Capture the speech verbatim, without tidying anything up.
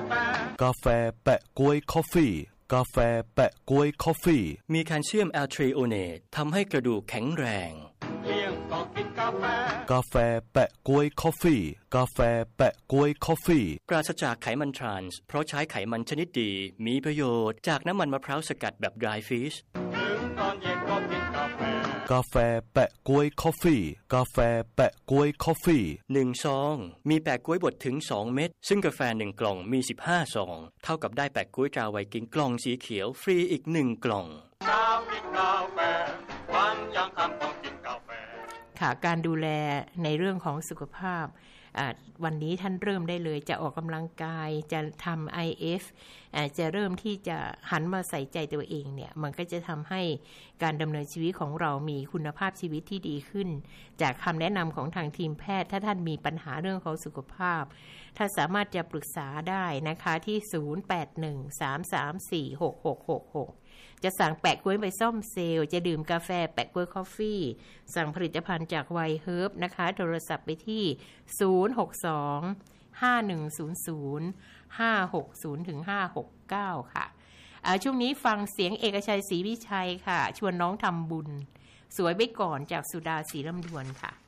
กาแฟแปะก๊วยคอฟฟี่กาแฟแปะก๊วยคอฟฟี่มีแคลเซียมแอลทริโอเนตทำให้กระดูกแข็งแรงกาแฟแปะก๊วยคอฟฟี่กาแฟแปะก๊วยคอฟฟี่ปราศจากไขมันทรานส์เพราะใช้ไขมันชนิดดีมีประโยชน์จากน้ำมันมะพร้าวสกัดแบบ dry fish กาแฟแปะก๊วยคอฟฟี่กาแฟแปะก๊วยคอฟฟี่หนึ่งซองมีแปะก๊วยบดถึงสองเม็ดซึ่งกาแฟหนึ่งกล่องมีสิบห้าซองเท่ากับได้แปะก๊วยตราไวกิ้งกล่องสีเขียวฟรีอีกหนึ่งกล่องค่ะการดูแลในเรื่องของสุขภาพวันนี้ท่านเริ่มได้เลยจะออกกำลังกายจะทำ ไอ เอฟ จะเริ่มที่จะหันมาใส่ใจตัวเองเนี่ยมันก็จะทำให้การดำเนินชีวิตของเรามีคุณภาพชีวิตที่ดีขึ้นจากคำแนะนำของทางทีมแพทย์ถ้าท่านมีปัญหาเรื่องของสุขภาพถ้าสามารถจะปรึกษาได้นะคะที่ศูนย์ แปด หนึ่ง สาม สาม สี่ หก หก หก หกจะสั่งแปะก๊วยไปซ่อมเซลล์จะดื่มกาแฟแปะก๊วยคอฟฟี่สั่งผลิตภัณฑ์จากไวเฮิร์บนะคะโทรศัพท์ไปที่ศูนย์ หก สอง ห้า หนึ่ง ศูนย์ ศูนย์ ห้า หก ศูนย์ ถึง ห้า หก เก้าค่ะช่วงนี้ฟังเสียงเอกชัยศรีวิชัยค่ะชวนน้องทำบุญสวยไปก่อนจากสุดาศรีลำดวนค่ะ